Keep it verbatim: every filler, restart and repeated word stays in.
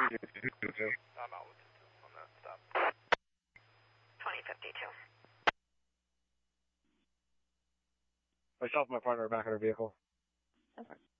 I'm out with two on that stop. twenty fifty-two. Myself and my partner are back in our vehicle. That's fine.